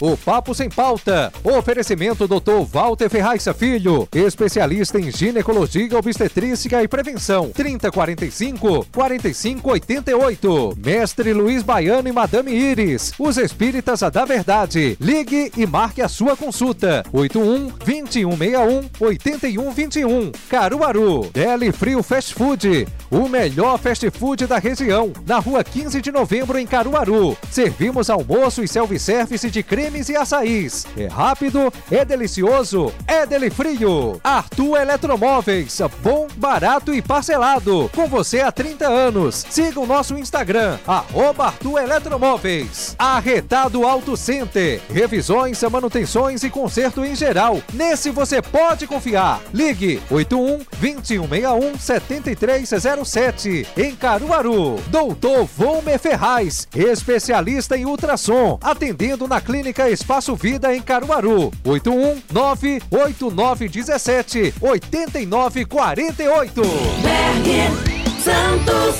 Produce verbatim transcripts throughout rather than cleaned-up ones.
o Papo Sem Pauta. Oferecimento doutor Walter Ferraz Filho, especialista em ginecologia, obstetrícia e prevenção. trinta e quarenta e cinco, quarenta e cinco oitenta e oito. Mestre Luiz Baiano e Madame Iris, os espíritas da verdade. Ligue e marque a sua consulta. oito um, vinte e um sessenta e um, oitenta e um vinte e um. Caruaru. Deli Frio Fast Food, o melhor fast food da região. Na rua quinze de novembro, em Caruaru. Servimos almoço e self-service de cremes e açaís. É rápido, é delicioso, é Deli Frio. Arthur Eletromóveis, bom, barato e parcelado. Com você há trinta anos. Siga o nosso Instagram, arroba Arthur Eletromóveis. Arretado Auto Center, revisões, manutenções e conserto em geral. Nesse você pode confiar. Ligue oito um, vinte e um sessenta e um, setenta e três zero sete. Em Caruaru. Doutor Volmer Ferraz, especialista em ultrassom, atendendo na Clínica Espaço Vida em Caruaru. oito um, nove oito nove um sete, oito nove quatro oito. Berg Santos.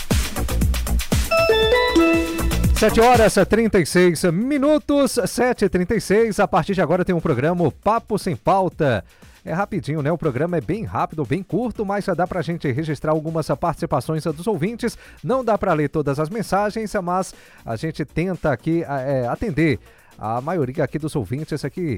sete horas e trinta e seis minutos, sete e trinta e seis. A partir de agora tem um programa Papo Sem Pauta. É rapidinho, né? O programa é bem rápido, bem curto, mas já dá pra gente registrar algumas participações dos ouvintes. Não dá pra ler todas as mensagens, mas a gente tenta aqui é, atender a maioria aqui dos ouvintes aqui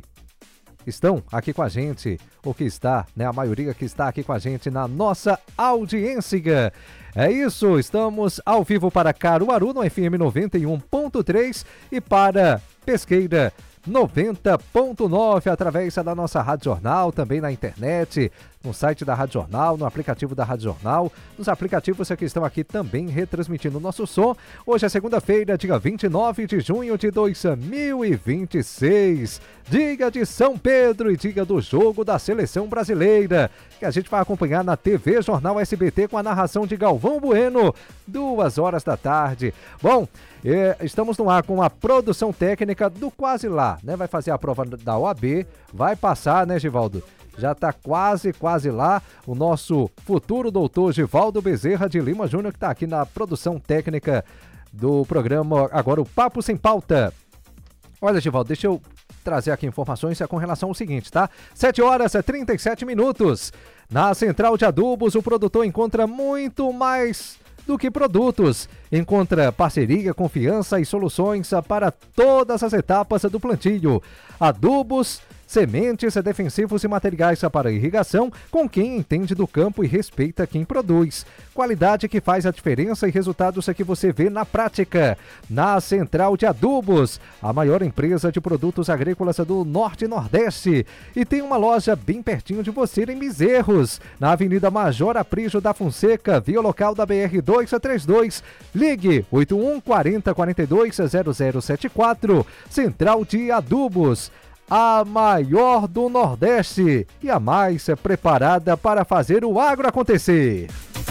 estão aqui com a gente, ou que está, né? A maioria que está aqui com a gente na nossa audiência. É isso, estamos ao vivo para Caruaru no F M noventa e um ponto três e para Pesqueira noventa ponto nove, através da nossa Rádio Jornal, também na internet, no site da Rádio Jornal, no aplicativo da Rádio Jornal, nos aplicativos que estão aqui também retransmitindo o nosso som. Hoje é segunda-feira, dia vinte e nove de junho de dois mil e vinte e seis, dia de São Pedro e dia do jogo da Seleção Brasileira, que a gente vai acompanhar na T V Jornal S B T com a narração de Galvão Bueno, duas horas da tarde. Bom, é, estamos no ar com a produção técnica do Quase Lá, né? Vai fazer a prova da O A B, vai passar, né, Givaldo? Já está quase, quase lá o nosso futuro doutor Givaldo Bezerra de Lima Júnior, que está aqui na produção técnica do programa, agora o Papo Sem Pauta. Olha, Givaldo, deixa eu trazer aqui informações com relação ao seguinte, tá? sete horas e trinta e sete minutos. Na Central de Adubos, o produtor encontra muito mais do que produtos. Encontra parceria, confiança e soluções para todas as etapas do plantio. Adubos, sementes, defensivos e materiais para irrigação, com quem entende do campo e respeita quem produz. Qualidade que faz a diferença e resultados que você vê na prática. Na Central de Adubos, a maior empresa de produtos agrícolas do Norte e Nordeste. E tem uma loja bem pertinho de você em Bezerros, na Avenida Major Aprígio da Fonseca, via local da B R duzentos e trinta e dois. Ligue oito um, quarenta, quarenta e dois, zero zero sete quatro. Central de Adubos, a maior do Nordeste e a mais preparada para fazer o agro acontecer.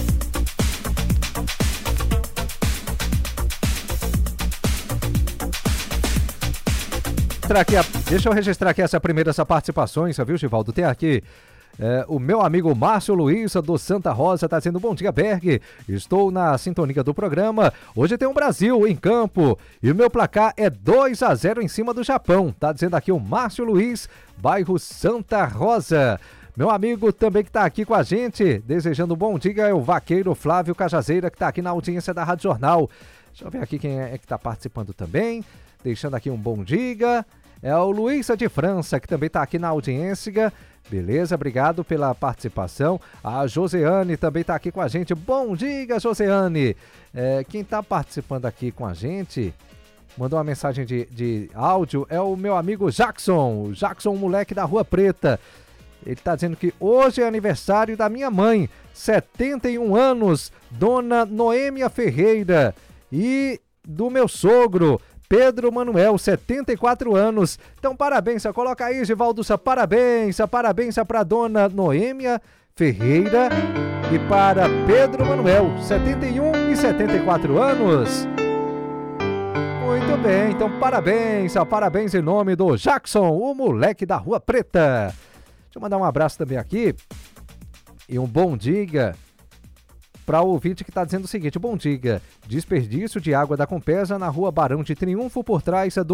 Aqui a, deixa eu registrar aqui essa primeira essa participações, viu, Givaldo? Tem aqui É, o meu amigo Márcio Luiz do Santa Rosa está dizendo: bom dia, Berg, estou na sintonia do programa. Hoje tem um Brasil em campo e o meu placar é dois a zero em cima do Japão, tá dizendo aqui o Márcio Luiz, bairro Santa Rosa. Meu amigo também que está aqui com a gente, desejando um bom dia, é o vaqueiro Flávio Cajazeira, que está aqui na audiência da Rádio Jornal. Deixa eu ver aqui quem é que está participando também, deixando aqui um bom dia. É o Luiz de França, que também está aqui na audiência. Beleza, obrigado pela participação. A Joseane também está aqui com a gente. Bom dia, Joseane. É, quem está participando aqui com a gente, mandou uma mensagem de, de áudio, é o meu amigo Jackson. O Jackson, moleque da Rua Preta. Ele está dizendo que hoje é aniversário da minha mãe, setenta e um anos, Dona Noêmia Ferreira. E do meu sogro, Pedro Manuel, setenta e quatro anos. Então, parabéns, coloca aí, Givaldo, parabéns, parabéns para a dona Noêmia Ferreira e para Pedro Manuel, setenta e um e setenta e quatro anos. Muito bem, então parabéns, parabéns em nome do Jackson, o moleque da Rua Preta. Deixa eu mandar um abraço também aqui e um bom dia para o ouvinte que está dizendo o seguinte: bom dia, desperdício de água da Compesa na Rua Barão de Triunfo, por trás do